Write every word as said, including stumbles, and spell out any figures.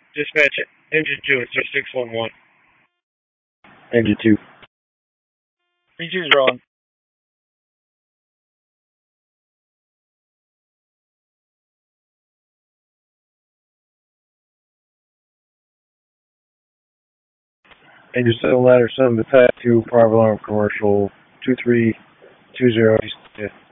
Dispatch, engine two, it's six one one. Engine two. Engine two's wrong. Engine seven ladder seven to pass two, private alarm commercial two three two zero.